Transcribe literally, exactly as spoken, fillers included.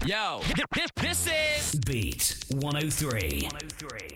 Yo, this, this is Beat one oh three. one oh three.